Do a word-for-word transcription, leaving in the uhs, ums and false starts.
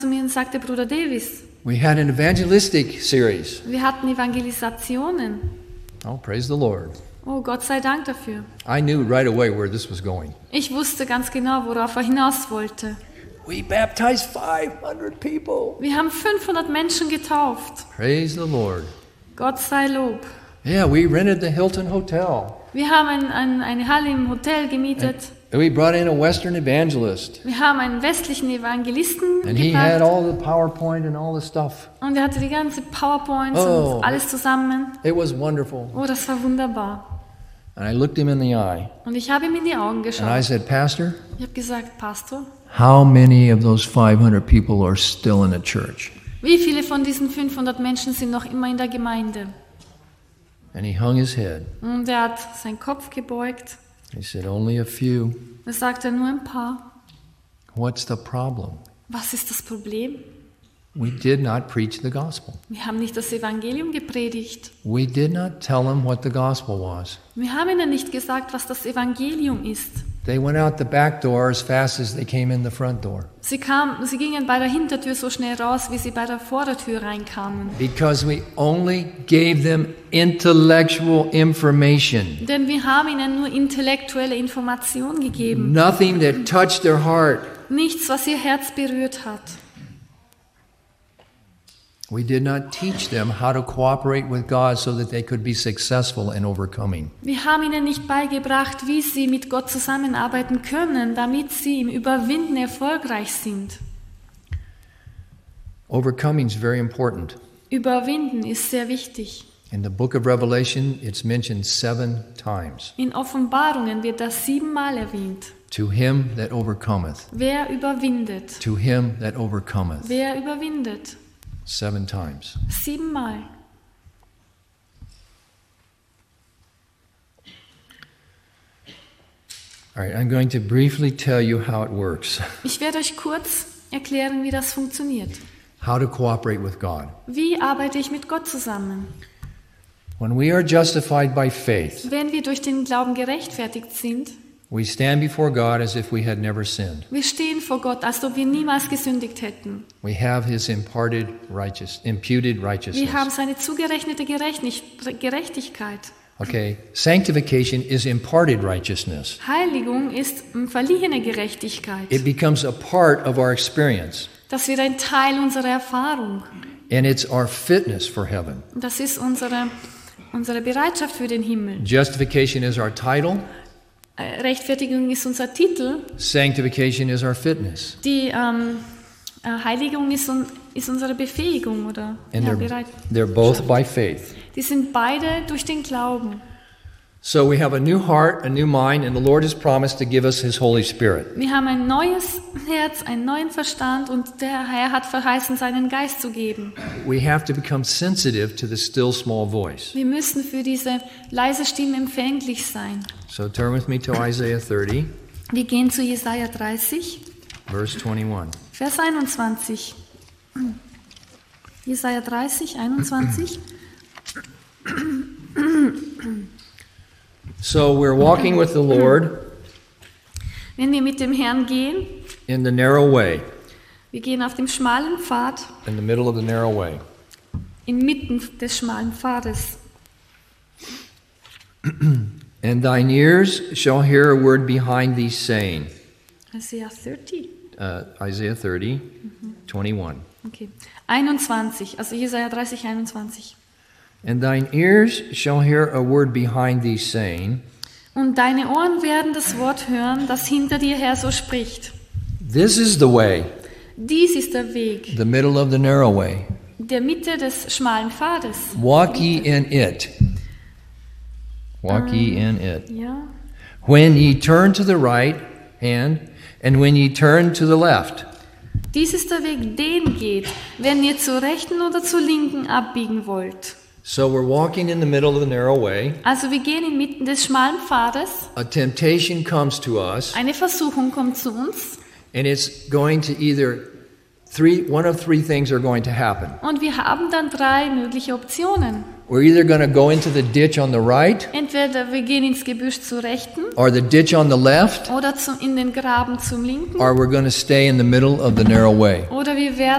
zu mir und sagte, Bruder Davis, we had an evangelistic series. wir hatten Evangelisationen. Oh, praise the Lord. Oh, Gott sei Dank dafür. I knew right away where this was going. Ich wusste ganz genau, worauf er hinaus wollte. We baptized five hundred people. Wir haben fünfhundert Menschen getauft. Praise the Lord. Gott sei Lob. Yeah, we rented the Hilton Hotel. Wir haben ein, ein, eine Halle im Hotel gemietet. And we brought in a Western evangelist. Wir haben einen westlichen Evangelisten And he had gebracht. all the PowerPoint and all the stuff. Und er hatte die ganze PowerPoints Oh. und alles zusammen. It was wonderful. Oh, das war wunderbar. And I looked him in the eye. Und ich habe ihm in die Augen And I geschaut. said, Pastor, Ich habe gesagt, Pastor, how many of those five hundred people are still in the church? wie viele von diesen fünfhundert Menschen sind noch immer in der Gemeinde? And he hung his head. Und er hat seinen Kopf gebeugt. He said, only a few. Er sagte nur ein paar. What's the problem? Was ist das Problem? We did not preach the gospel. Wir haben nicht das Evangelium gepredigt. We did not tell them what the gospel was. Wir haben ihnen nicht gesagt, was das Evangelium ist. They went out the back door as fast as they came in the front door. Sie, kam, sie gingen bei der Hintertür so schnell raus, wie sie bei der Vordertür reinkamen. Because we only gave them intellectual information. Denn wir haben ihnen nur intellektuelle Information gegeben. Nothing that touched their heart. Nichts, was ihr Herz berührt hat. We did not teach them how to cooperate with God so that they could be successful in overcoming. Wir haben ihnen nicht beigebracht, wie sie mit Gott zusammenarbeiten können, damit sie im Überwinden erfolgreich sind. Overcoming is very important. Überwinden ist sehr wichtig. In the book of Revelation, it's mentioned seven times. In Offenbarungen wird das siebenmal erwähnt. To him that overcometh. Wer überwindet? To him that overcometh. Wer überwindet? Seven times. Siebenmal. All right, I'm going to briefly tell you how it works. Ich werde euch kurz erklären, wie das funktioniert. How to cooperate with God. Wie arbeite ich mit Gott zusammen? When we are justified by faith, Wenn wir durch den Glauben gerechtfertigt sind, we stand before God as if we had never sinned. wir stehen vor Gott, als ob wir niemals gesündigt hätten. We have his imparted righteous, imputed righteousness. Wir haben seine zugerechnete Gerechtig- Gerechtigkeit. Okay, sanctification is imparted righteousness. Heiligung ist verliehene Gerechtigkeit. It becomes a part of our experience, Das wird ein Teil unserer Erfahrung. and it's our fitness for heaven. Und das ist unsere, unsere Bereitschaft für den Himmel. Justification is our title, Äh, Rechtfertigung ist unser Titel. sanctification is our fitness. Die ähm, äh, Heiligung ist, un, ist unsere Befähigung oder And ja, they're, bereit. they're both by faith. Die sind beide durch den Glauben. So we have a new heart, a new mind, and the Lord has promised to give us his Holy Spirit. Wir haben ein neues Herz, einen neuen Verstand und der Herr hat verheißen, seinen Geist zu geben. We have to become sensitive to the still small voice. Wir müssen für diese leise Stimme empfänglich sein. So turn with me to Isaiah thirty, Wir gehen zu Jesaja dreißig, verse twenty-one. Vers einundzwanzig. Jesaja dreißig, einundzwanzig. So we're walking with the Lord Wenn wir mit dem Herrn gehen, in the narrow way, wir gehen auf dem schmalen Pfad, in the middle of the narrow way. inmitten des schmalen Pfades. And thine ears shall hear a word behind thee saying, Isaiah dreißig. uh, Isaiah thirty, twenty-one. Okay. einundzwanzig, also Jesaja dreißig, einundzwanzig. And thine ears shall hear a word behind thee saying, Und deine Ohren werden das Wort hören, das hinter dir her so spricht. this is the way, Dies ist der Weg, the middle of the narrow way. der Mitte des schmalen Pfades. Walk ye in it. Walk ye in it. Ja. When ye turn to the right hand, and when ye turn to the left. Dies ist der Weg, den geht, wenn ihr zur rechten oder zur linken abbiegen wollt. So we're walking in the middle of the narrow way. Also wir gehen inmitten des schmalen Pfades. A temptation comes to us, Eine Versuchung kommt zu uns. and it's going to either three, one of three things are going to happen. Und wir haben dann drei mögliche Optionen. We're either going to go into the ditch on the right, Entweder wir gehen ins Gebüsch zur Rechten or the ditch on the left, oder zum, in den Graben zum Linken. or we're going to stay in the middle of the narrow way. Oder wir werden